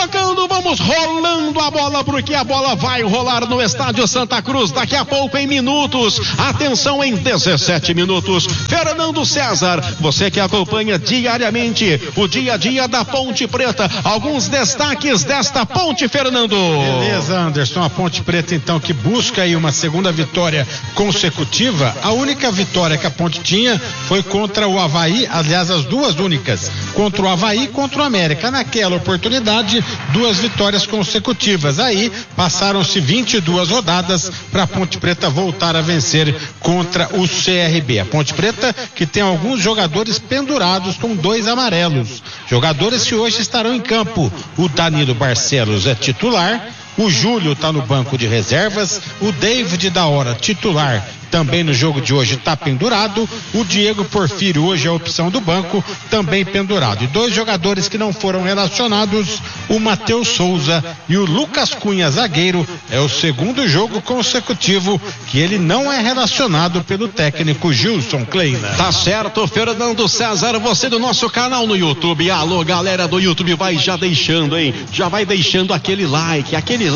tocando, vamos rolando a bola, porque a bola vai rolar no estádio Santa Cruz daqui a pouco, em minutos. Atenção, em 17 minutos. Fernando César, você que acompanha diariamente o dia a dia da Ponte Preta, alguns destaques desta Ponte, Fernando. Beleza, Anderson, a Ponte Preta então que busca aí uma segunda vitória consecutiva. A única vitória que a Ponte tinha foi contra o Avaí, aliás, as duas únicas, contra o Avaí e contra o América. Naquela oportunidade, 2 vitórias consecutivas. Aí passaram-se 22 rodadas para a Ponte Preta voltar a vencer contra o CRB. A Ponte Preta que tem alguns jogadores pendurados com 2 amarelos. Jogadores que hoje estarão em campo. O Danilo Barcelos é titular. O Júlio está no banco de reservas. O David da Hora, titular, também no jogo de hoje está pendurado. O Diego Porfírio hoje é a opção do banco, também pendurado. E 2 jogadores que não foram relacionados, o Matheus Souza e o Lucas Cunha, zagueiro. É o segundo jogo consecutivo que ele não é relacionado pelo técnico Gilson Kleina. Tá certo, Fernando César, você do nosso canal no YouTube. Alô, galera do YouTube, vai já deixando, hein? Já vai deixando aquele like.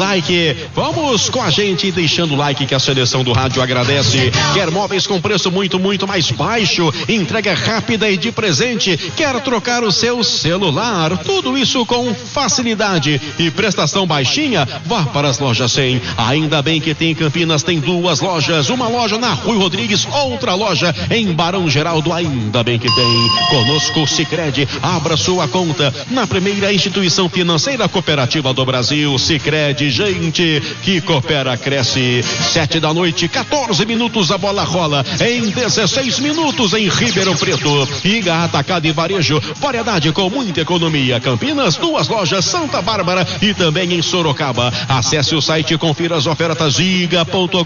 Vamos com a gente deixando o like que a seleção do rádio agradece. Quer móveis com preço muito mais baixo, entrega rápida e de presente? Quer trocar o seu celular? Tudo isso com facilidade e prestação baixinha? Vá para as lojas 100. Ainda bem que tem em Campinas, tem 2 lojas, uma loja na Rui Rodrigues, outra loja em Barão Geraldo. Ainda bem que tem. Conosco Sicredi, abra sua conta na primeira instituição financeira cooperativa do Brasil. Sicredi, gente que coopera, cresce. 7 da noite, 14 minutos, a bola rola. Em 16 minutos em Ribeirão Preto. Iga Atacado e Varejo, variedade com muita economia. Campinas, 2 lojas, Santa Bárbara e também em Sorocaba. Acesse o site e confira as ofertas iga.com.br.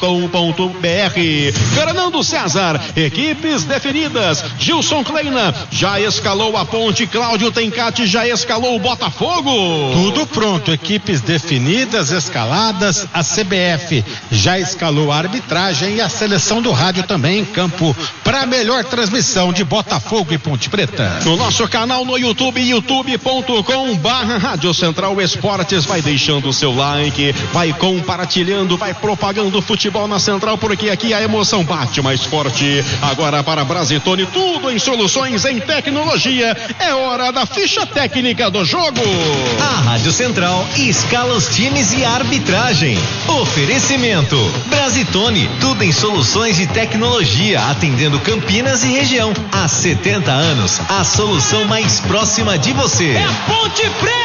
Fernando César, equipes definidas. Gilson Kleina já escalou a Ponte. Cláudio Tencati já escalou o Botafogo. Tudo pronto, equipes definidas, escaladas. A CBF já escalou a arbitragem e a seleção do rádio também em campo para a melhor transmissão de Botafogo e Ponte Preta. No nosso canal no YouTube, youtube.com/Rádio Central Esportes, vai deixando o seu like, vai compartilhando, vai propagando o futebol na Central, porque aqui a emoção bate mais forte. Agora para Brasitone, tudo em soluções em tecnologia. É hora da ficha técnica do jogo. A Rádio Central escala os times e a arbitragem. Oferecimento Brasitone, tudo em soluções de tecnologia, atendendo Campinas e região. Há 70 anos, a solução mais próxima de você. É Ponte Preta!